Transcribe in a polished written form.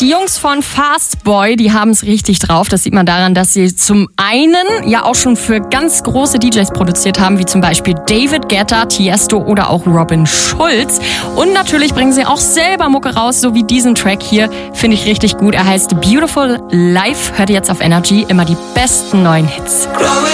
Die Jungs von Fast Boy, die haben es richtig drauf. Das sieht man daran, dass sie zum einen ja auch schon für ganz große DJs produziert haben, wie zum Beispiel David Guetta, Tiesto oder auch Robin Schulz. Und natürlich bringen sie auch selber Mucke raus, so wie diesen Track hier. Finde ich richtig gut. Er heißt Beautiful Life. Hört ihr jetzt auf Energy immer die besten neuen Hits.